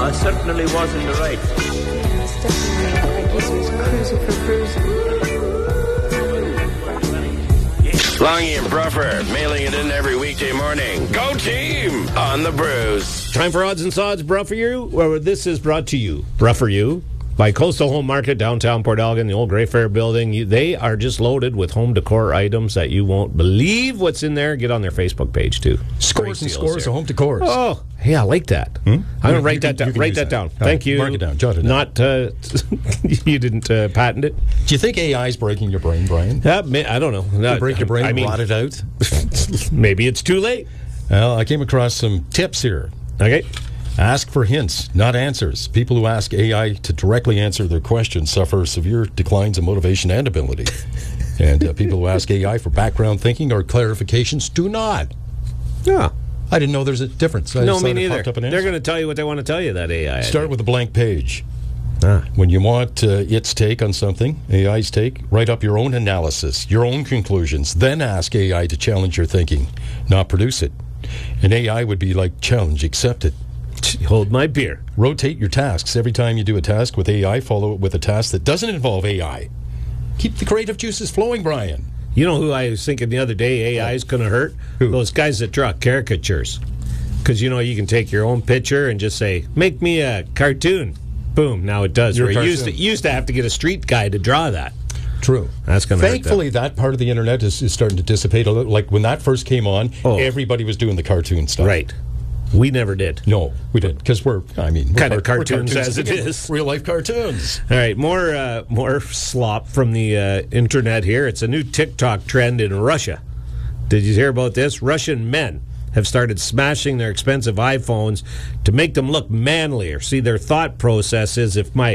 I certainly was in the right. Yeah, it's definitely like he was cruising for bruising. Longy and Bruffer, mailing it in every weekday morning. Go team on the Brews. Time for Odds and Sods, Bruffer You. Well, this is brought to you, Bruffer You, by Coastal Home Market, downtown Port Elgin, the old Grey Fair building. They are just loaded with home decor items that you won't believe what's in there. Get on their Facebook page, too. Scores and scores of home decor. Oh, hey, I like that. I'm going to write that down. Write that down. Thank you. Mark it down. Jot it down. Not, you didn't patent it? Do you think AI is breaking your brain, Brian? I don't know. Break your brain, rot it out? Maybe it's too late. Well, I came across some tips here. Okay. Ask for hints, not answers. People who ask AI to directly answer their questions suffer severe declines in motivation and ability. And people who ask AI for background thinking or clarifications do not. Yeah. I didn't know there's a difference. No, me neither. They're going to tell you what they want to tell you, that AI. Start with a blank page. Ah. When you want its take on something, AI's take, write up your own analysis, your own conclusions, then ask AI to challenge your thinking, not produce it. And AI would be like, challenge accepted. Hold my beer. Rotate your tasks. Every time you do a task with AI, follow it with a task that doesn't involve AI. Keep the creative juices flowing, Brian. You know who I was thinking the other day AI is going to hurt? Who? Those guys that draw caricatures. Because, you can take your own picture and just say, make me a cartoon. Boom, now it does. Your Where you cartoon. used to have to get a street guy to draw that. True. That's going to hurt. Thankfully, that part of the internet is starting to dissipate a little. Like when that first came on, everybody was doing the cartoon stuff. Right. We never did. No, we didn't, because we're kind of cartoons as it is. Real life cartoons. All right, more slop from the internet here. It's a new TikTok trend in Russia. Did you hear about this? Russian men have started smashing their expensive iPhones to make them look manlier. See, their thought process is if my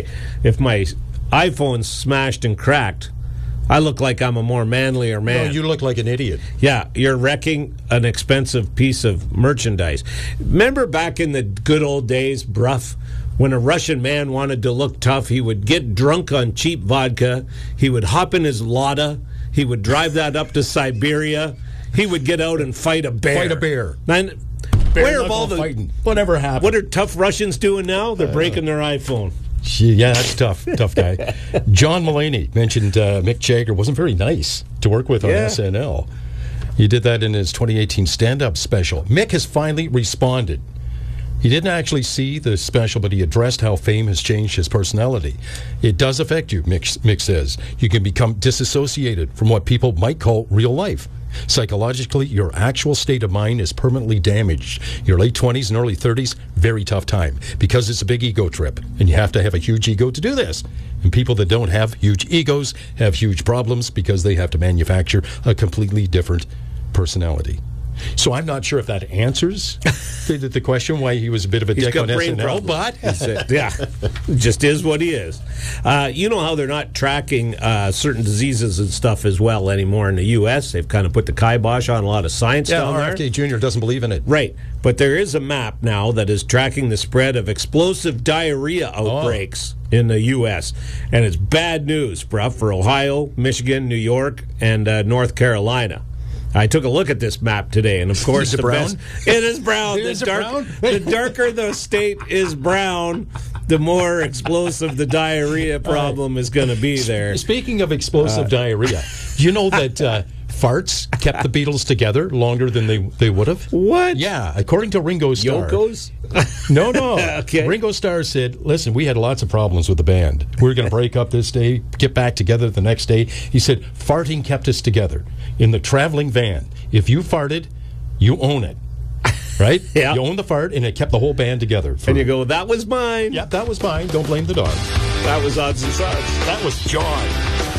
iPhone's smashed and cracked, I look like I'm a more manlier man. No, you look like an idiot. Yeah, you're wrecking an expensive piece of merchandise. Remember back in the good old days, Bruff, when a Russian man wanted to look tough, he would get drunk on cheap vodka, he would hop in his Lada, he would drive that up to Siberia, he would get out and fight a bear. Fight a bear. And where have all the fighting? Whatever happened? What are tough Russians doing now? They're breaking their iPhone. Yeah, that's tough. Tough guy. John Mulaney mentioned Mick Jagger wasn't very nice to work with on SNL. He did that in his 2018 stand-up special. Mick has finally responded. He didn't actually see the special, but he addressed how fame has changed his personality. It does affect you, Mick says. You can become disassociated from what people might call real life. Psychologically, your actual state of mind is permanently damaged. Your late 20s and early 30s, very tough time, because it's a big ego trip, and you have to have a huge ego to do this. And people that don't have huge egos have huge problems because they have to manufacture a completely different personality. So I'm not sure if that answers the question why he was a bit of a dick on SNL, but yeah, just is what he is. You know how they're not tracking certain diseases and stuff as well anymore in the U.S. They've kind of put the kibosh on a lot of science down there. RFK Jr. doesn't believe in it. Right, but there is a map now that is tracking the spread of explosive diarrhea outbreaks in the U.S., and it's bad news, bruh, for Ohio, Michigan, New York, and North Carolina. I took a look at this map today, and of course, it brown? It is brown. Is brown? The darker the state is brown, the more explosive the diarrhea problem is going to be there. Speaking of explosive diarrhea, you know that farts kept the Beatles together longer than they would have? What? Yeah, according to Ringo Starr. Yoko's? No. Okay. Ringo Starr said, listen, we had lots of problems with the band. We were going to break up this day, get back together the next day. He said, farting kept us together. In the traveling van, if you farted, you own it. Right? Yeah. You own the fart, and it kept the whole band together. And you go, that was mine. Yeah, that was mine. Don't blame the dog. That was Odds and Sods. That was John.